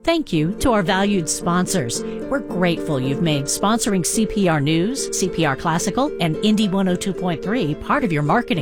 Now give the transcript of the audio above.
Thank you to our valued sponsors. We're grateful you've made sponsoring CPR News, CPR Classical, and Indy 102.3 part of your marketing